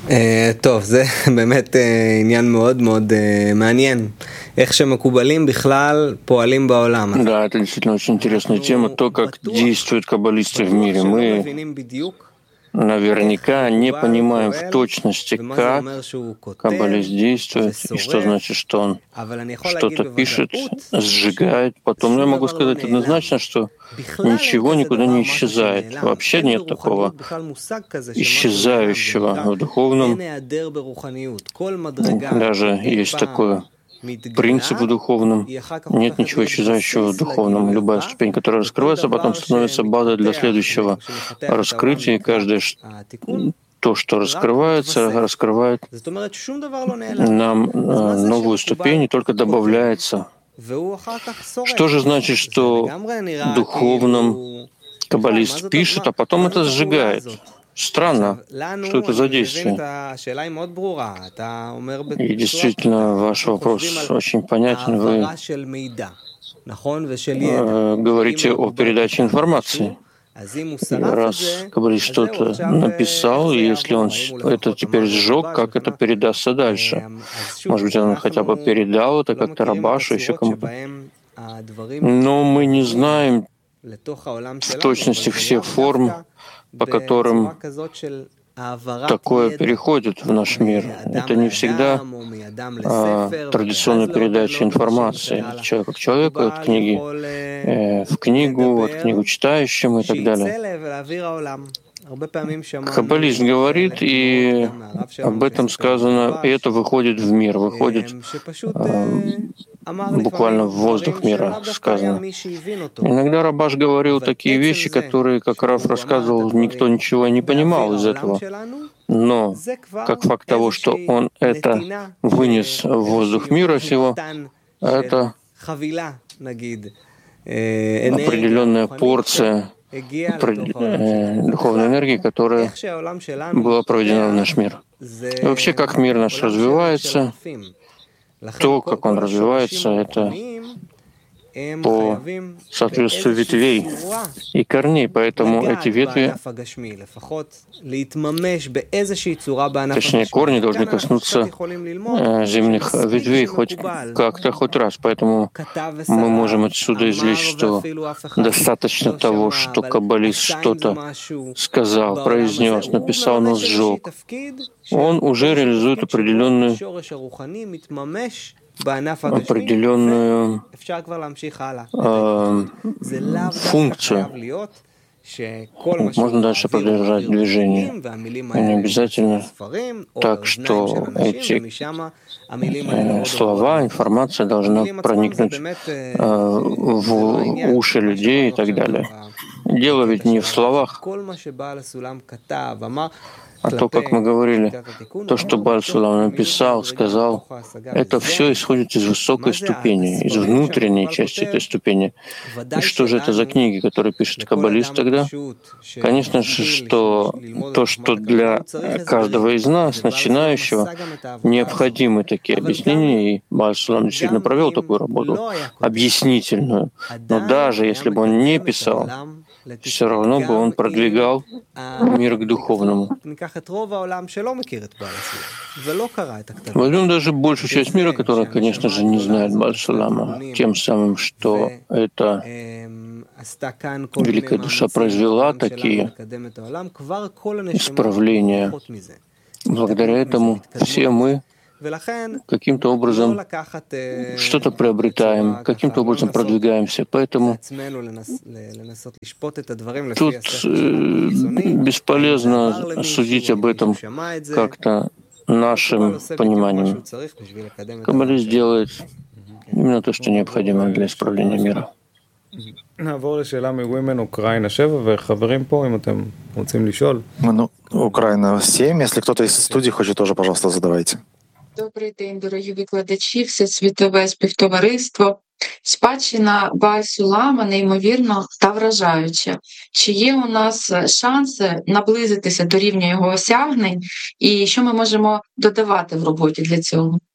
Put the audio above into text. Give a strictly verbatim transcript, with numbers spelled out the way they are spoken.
אה, טוב, זה באמת אה, עניין מאוד מאוד אה, מעניין. איך שמקובלים בכלל פועלים בעולם. Да, это действительно очень интересная тема, то, как действуют каббалисты в мире. Мы наверняка не понимаем в точности, как каббалист действует, и что значит, что он что-то пишет, сжигает. Потом ну, я могу сказать однозначно, что ничего никуда не исчезает. Вообще нет такого исчезающего в духовном. Даже есть такое принцип в духовном. Нет ничего исчезающего в духовном. Любая ступень, которая раскрывается, потом становится базой для следующего раскрытия. И каждое то, что раскрывается, раскрывает нам новую ступень и только добавляется. Что же значит, что в духовном каббалист пишет, а потом это сжигает? Странно, что это за действие. И действительно, ваш вопрос очень понятен. Вы э, говорите о передаче информации. И раз каббалист что-то написал, и если он это теперь сжег, как это передастся дальше? Может быть, он хотя бы передал это как-то Рабашу, еще кому-то. Но мы не знаем в точности всех форм, по которым такое переходит в наш мир. Это не всегда а, традиционная передача информации от человека к человеку, от книги э, в книгу, от книгу читающему и так далее. Каббалист говорит, и об этом сказано, и это выходит в мир, выходит э, буквально в воздух мира, сказано. Иногда Рабаш говорил такие вещи, которые, как Рав рассказывал, никто ничего не понимал из этого. Но как факт того, что он это вынес в воздух мира сего, это определенная порция духовной энергии, которая была проведена в наш мир. И вообще, как мир наш развивается, то, как он развивается, это по соответствию ветвей и корней, поэтому эти ветви, точнее корни, должны коснуться э, земных ветвей хоть как-то, хоть раз. Поэтому мы можем отсюда извлечь, что достаточно того, что каббалист что-то сказал, произнес, написал, но сжег. Он уже реализует определенную определенную э, функцию. Можно дальше продолжать движение. И не обязательно так, что эти э, слова, информация должна проникнуть э, в уши людей и так далее. Дело ведь не в словах, а то, как мы говорили, то, что Бааль Сулам написал, сказал, это все исходит из высокой ступени, из внутренней части этой ступени. И что же это за книги, которые пишет каббалист тогда? Конечно же, что то, что для каждого из нас, начинающего, необходимы такие объяснения, и Бааль Сулам действительно провел такую работу, объяснительную. Но даже если бы он не писал, все равно бы он продвигал мир к духовному. Возьмем даже большую часть мира, которая, конечно же, не знает Бааль Сулама, тем самым, что эта великая душа произвела такие исправления. Благодаря этому все мы каким-то образом что-то приобретаем, каким-то образом продвигаемся. Поэтому тут э, бесполезно судить об этом как-то нашим пониманием. Каббалист делает именно то, что необходимо для исправления мира. נעבור לשאלה מווימן אוקראינה שבע, וחברים פה, אם אתם רוצים לשאול. Ну, Украина семь, если кто-то из студии хочет, тоже, пожалуйста, задавайте. Добрий день, дорогі викладачі, Всесвітове співтовариство. Спадщина Бааль Сулама неймовірно та вражаюча. Чи є у нас шанси наблизитися до рівня його осягнень, і що ми можемо додавати в роботі для цього?